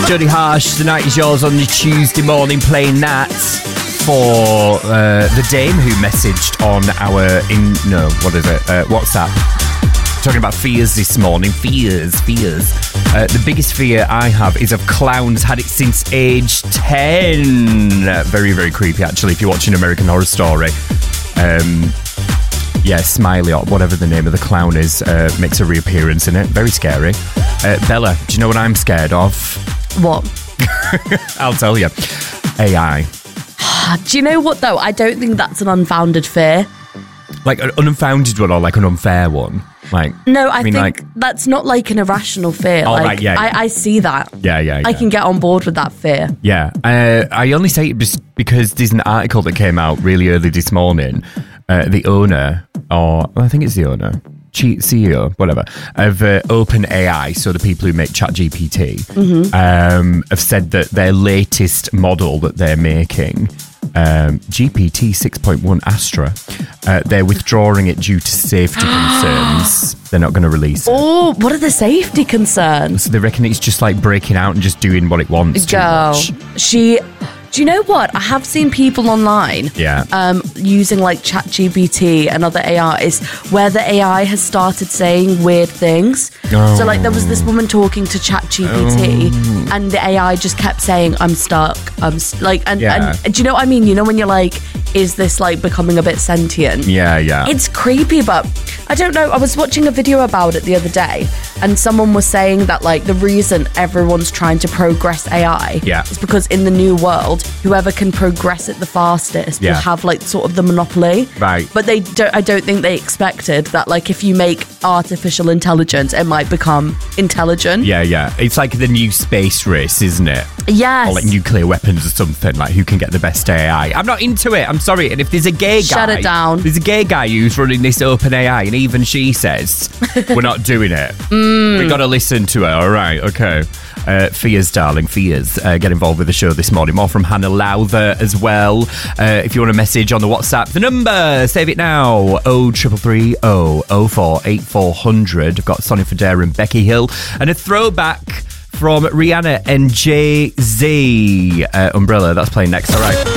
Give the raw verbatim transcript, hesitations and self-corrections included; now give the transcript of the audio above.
Jodie Harsh, The Night Is Yours on the Tuesday morning, playing that for uh, the dame who messaged on our, in no, what is it, uh, WhatsApp. Talking about fears this morning. Fears, fears. Uh, the biggest fear I have is of clowns. Had it since age ten. Uh, very, very creepy, actually, if you're watching American Horror Story. Um, yeah, Smiley, or whatever the name of the clown is, uh, makes a reappearance in it. Very scary. Uh, Bella, do you know what I'm scared of? What? I'll tell you. A I. Do you know what, though? I don't think that's an unfounded fear. Like an unfounded one or like an unfair one? Like No, I, I mean, think like, that's not like an irrational fear. Oh, like, right, yeah, yeah. I, I see that. Yeah, yeah, yeah. I can get on board with that fear. Yeah. Uh, I only say it just because there's an article that came out really early this morning. Uh, the owner, or I think it's the owner, C E O, whatever, of uh, OpenAI, so the people who make ChatGPT, mm-hmm. um, have said that their latest model that they're making, um, G P T six point one Astra, uh, they're withdrawing it due to safety concerns. They're not going to release it. Oh, what are the safety concerns? So they reckon it's just like breaking out and just doing what it wants too Girl, much. she... Do you know what? I have seen people online Yeah. um, using like ChatGPT and other A Is where the A I has started saying weird things. Oh. So like there was this woman talking to ChatGPT Oh. and the A I just kept saying, I'm stuck. I'm st-, like, and, Yeah. and, and do you know what I mean? You know when you're like, is this like becoming a bit sentient? Yeah, yeah. It's creepy, but I don't know. I was watching a video about it the other day and someone was saying that like the reason everyone's trying to progress A I Yeah. is because in the new world, whoever can progress it the fastest Yeah. will have like sort of the monopoly. Right. But they don't, I don't think they expected that like if you make artificial intelligence, it might become intelligent. Yeah, yeah. It's like the new space race, isn't it? Yes. Or like nuclear weapons or something, like who can get the best A I. I'm not into it, I'm sorry. And if there's a gay guy... Shut it down. There's a gay guy who's running this open A I, and even she says, we're not doing it. Mm. We got to listen to her, all right, okay. Uh, fears, darling, fears. Uh, get involved with the show this morning. More from Hannah Lowther as well. Uh, if you want a message on the WhatsApp, the number, save it now, oh triple three oh oh four eight four hundred. I've got Sonny Fodera and Becky Hill. And a throwback from Rihanna and Jay-Z. Uh, Umbrella, that's playing next, all right.